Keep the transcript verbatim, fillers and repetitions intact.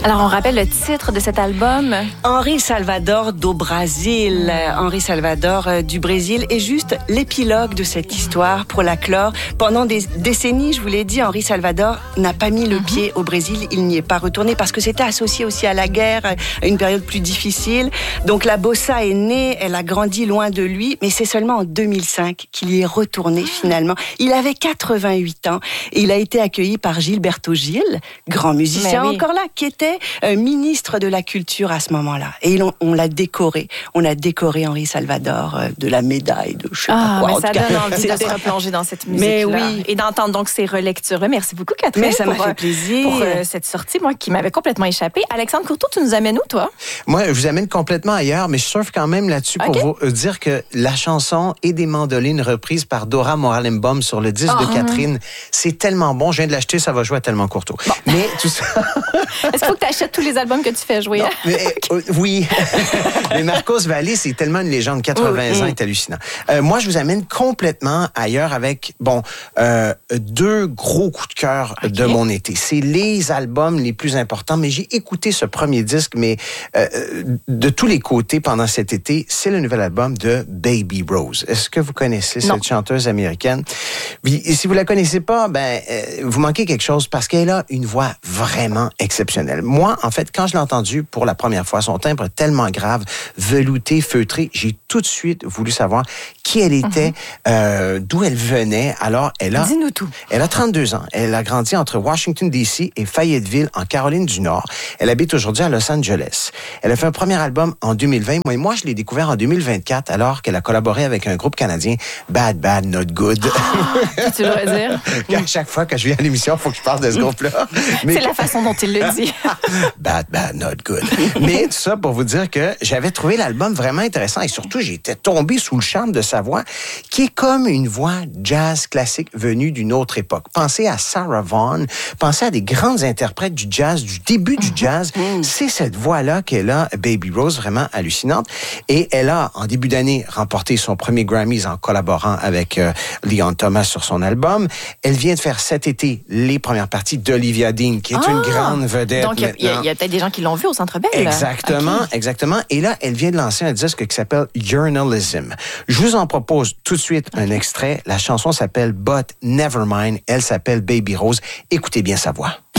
Alors, on rappelle le titre de cet album. Henri Salvador do Brasil. Mmh. Henri Salvador euh, du Brésil est juste l'épilogue de cette histoire pour la clore. Pendant des décennies, je vous l'ai dit, Henri Salvador n'a pas mis le mmh. pied au Brésil. Il n'y est pas retourné parce que c'était associé aussi à la guerre, à une période plus difficile. Donc la bossa est née, elle a grandi loin de lui, mais c'est seulement en deux mille cinq qu'il y est retourné finalement. Il avait quatre-vingt-huit ans et il a été accueilli par Gilberto Gil, grand musicien oui. encore là, qui était euh, ministre de la Culture à ce moment-là. Et on, on l'a décoré. On a décoré Henri Salvador euh, de la médaille de je sais ah, pas quoi. Mais ça cas, donne envie de se replonger dans cette musique-là. Mais oui. Et d'entendre donc ces relectures-là. Merci beaucoup, Catherine. Mais ça m'a pour, fait plaisir. Pour euh, cette sortie, moi, qui m'avait complètement échappé. Alexandre Courteau, tu nous amènes où, toi? Moi, je vous amène complètement ailleurs, mais je surfe quand même là-dessus okay. pour vous dire que la chanson et des mandolines reprises par Dora Moralembaum sur le disque oh, de Catherine, c'est tellement bon. Je viens de l'acheter, ça va jouer à Tellement Courteau. Bon. Mais tout ça... Est-ce qu'il faut que tu achètes tous les albums que tu fais jouer? Non, mais, okay. euh, oui. Mais Marcos Valle, c'est tellement une légende. quatre-vingts oui. ans, est hallucinant. Euh, moi, je vous amène complètement ailleurs avec, bon, euh, deux gros coups de cœur okay. de mon été. C'est les albums les plus importants, mais j'ai écouté ce premier disque, mais euh, de tous les côtés pendant cet été, c'est le nouvel album de Baby Rose. Est-ce que vous connaissez non. cette chanteuse américaine? Et si vous la connaissez pas, ben, euh, vous manquez quelque chose parce qu'elle a une voix vraiment exceptionnelle. Moi, en fait, quand je l'ai entendue pour la première fois, son timbre tellement grave, velouté, feutré, j'ai tout de suite voulu savoir qui elle était, mm-hmm. euh, d'où elle venait. Alors, elle a... Dis-nous tout. Elle a trente-deux ans. Elle a grandi entre Washington, D C et Fayetteville, en Caroline du Nord. Elle habite aujourd'hui à Los Angeles. Elle a fait un premier album en deux mille vingt. Moi, moi je l'ai découvert en deux mille vingt-quatre, alors qu'elle a collaboré avec un groupe canadien, Bad Bad Not Good. Ah, tu devrais dire. À chaque fois que je viens à l'émission, il faut que je parle de ce groupe-là. Mais... C'est la façon dont il le dit. Bad Bad Not Good. Mais tout ça pour vous dire que j'avais trouvé l'album vraiment intéressant et surtout, j'étais tombé sous le charme de sa voix, qui est comme une voix jazz classique venue d'une autre époque. Pensez à Sarah Vaughan, pensez à des grandes interprètes du jazz, du début du jazz. Mm-hmm. C'est cette voix-là qu'elle a, Baby Rose, vraiment hallucinante. Et elle a, en début d'année, remporté son premier Grammys en collaborant avec euh, Leon Thomas sur son album. Elle vient de faire cet été les premières parties d'Olivia Dean, qui est ah! une grande vedette. Donc, il y a, y a peut-être des gens qui l'ont vu au Centre Bell. Exactement, okay. exactement. Et là, elle vient de lancer un disque qui s'appelle Journalism. Je vous en propose tout de suite okay. un extrait. La chanson s'appelle But Nevermind. Elle s'appelle Baby Rose. Écoutez bien sa voix.